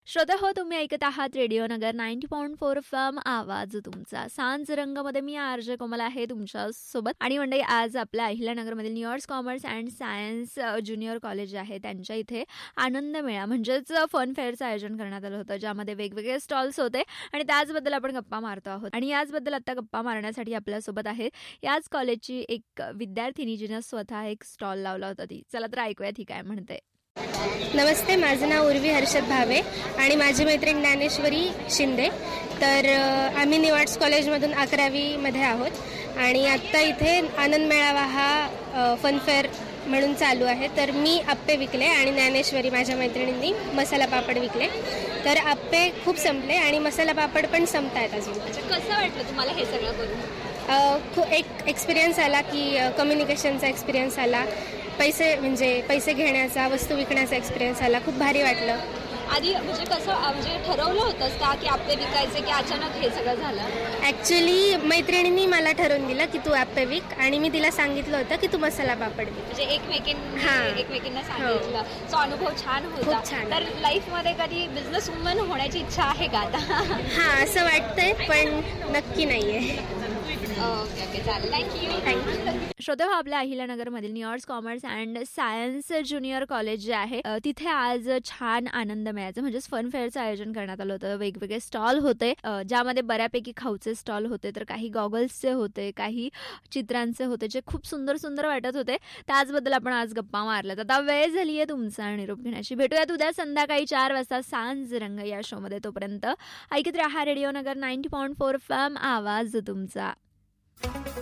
श्रोते हो, तुम्ही ऐकत आहात रेडिओ नगर 90.4 FM आवाज तुमचा. सांज रंगमध्ये मी आरजे कोमल आहे तुमच्या सोबत. आणि मंडळी, आज आपल्या अहिल्यानगरमधील new years commerce and science junior college आहे त्यांच्या इथे आनंद मेळा म्हणजेच फन फेअरचं आयोजन करण्यात आलं होतं, ज्यामध्ये वेगवेगळे स्टॉल्स होते आणि त्याचबद्दल आपण गप्पा मारतो आहोत. आणि याचबद्दल आता गप्पा मारण्यासाठी आपल्यासोबत आहे याच कॉलेजची एक विद्यार्थिनी जिने स्वतः एक स्टॉल लावला होता. ती चला तर ऐकूया ती काय म्हणते. नमस्ते, माझं नाव उर्वी हर्षद भावे आणि माझी मैत्रीण ज्ञानेश्वरी शिंदे. तर आम्ही न्यू आर्ट्स कॉलेजमधून 11वीमध्ये आहोत आणि आत्ता इथे आनंद मेळावा हा फनफेअर म्हणून चालू आहे. तर मी आप्पे विकले आणि ज्ञानेश्वरी माझ्या मैत्रिणींनी मसाला पापड विकले. तर आप्पे खूप संपले आणि मसाला पापड पण संपत आहेत अजून. कसं वाटलं तुम्हाला हे सगळं करून? एक एक्सपिरियन्स आला की कम्युनिकेशनचा एक्सपिरियन्स आला, पैसे घेण्याचा, वस्तू विकण्याचा एक्सपिरियन्स आला. खूप भारी वाटलं. आधी कसं ठरवलं होतंस का की आपले विकायचे की अचानक हे सगळं झालं? ॲक्च्युली मैत्रिणींनी मला ठरवून दिलं की तू ॲप्पे विक आणि मी तिला सांगितलं होतं की तू मसाला पापड विक. म्हणजे एकमेकींना सांगितलं. सो अनुभव छान होता. तर लाईफमध्ये कधी बिझनेस वुमन होण्याची इच्छा आहे का आता? हां, असं वाटतंय पण नक्की नाहीये. ओके, चालेल. थँक्यू. श्रोते हो, आपल्या अहिल्यानगरमधील new years commerce and science junior college जे आहे तिथे आज छान आनंद मेळाचं म्हणजेच फन फेअरचं आयोजन करण्यात आलं होतं. वेगवेगळे स्टॉल होते, ज्यामध्ये बऱ्यापैकी खाऊचे स्टॉल होते, तर काही गॉगल्सचे होते, काही चित्रांचे होते, जे खूप सुंदर सुंदर वाटत होते. त्याचबद्दल आपण आज गप्पा मारल्यात. आता वेळ झाली आहे तुमचा निरोप घेण्याची. भेटूयात उद्या संध्याकाळी 4 वाजता सांज रंग या शोमध्ये. तोपर्यंत ऐकत राहा रेडिओ नगर 90.4 FM आवाज तुमचा.